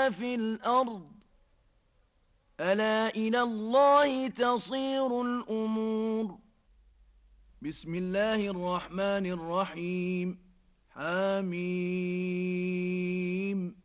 ما في الأرض ألا إلى الله تصير الأمور. بسم الله الرحمن الرحيم. حميم.